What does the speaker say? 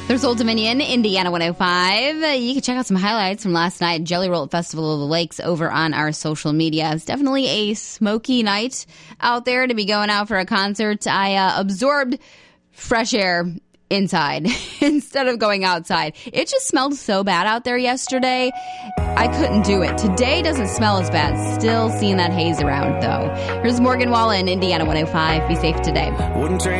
There's Old Dominion, Indiana 105. You can check out some highlights from last night, Jelly Roll at Festival of the Lakes, over on our social media. It's definitely a smoky night out there to be going out for a concert. I absorbed fresh air inside instead of going outside. It just smelled so bad out there yesterday. I couldn't do it. Today doesn't smell as bad. Still seeing that haze around, though. Here's Morgan Wallen, Indiana 105. Be safe today. Wouldn't trade